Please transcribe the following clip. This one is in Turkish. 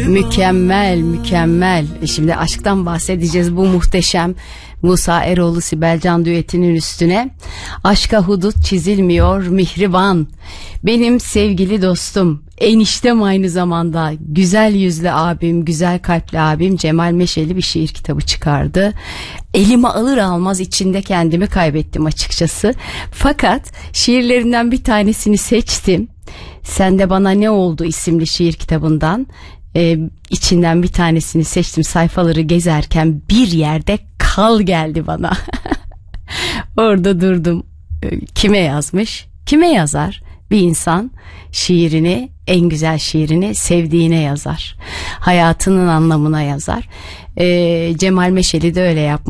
Mükemmel, mükemmel. Şimdi aşktan bahsedeceğiz, bu muhteşem Musa Eroğlu Sibel Can düetinin üstüne. Aşka hudut çizilmiyor mihriban. Benim sevgili dostum, eniştem aynı zamanda, güzel yüzlü abim, güzel kalpli abim Cemal Meşeli bir şiir kitabı çıkardı. Elime alır almaz içinde kendimi kaybettim açıkçası. Fakat şiirlerinden bir tanesini seçtim. Sen de Bana Ne Oldu isimli şiir kitabından. İçinden bir tanesini seçtim. Sayfaları gezerken bir yerde kal geldi bana. Orada durdum. Kime yazmış? Kime yazar? Bir insan şiirini, en güzel şiirini sevdiğine yazar. Hayatının anlamına yazar. Cemal Meşeli de öyle yapmış.